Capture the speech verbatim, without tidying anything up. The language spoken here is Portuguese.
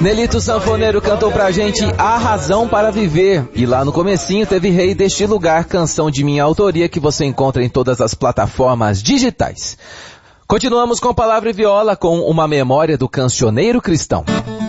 Nelito Sanfoneiro cantou pra gente A Razão para Viver. E lá no comecinho teve Rei deste Lugar, canção de minha autoria que você encontra em todas as plataformas digitais. Continuamos com Palavra e Viola com uma memória do cancioneiro cristão.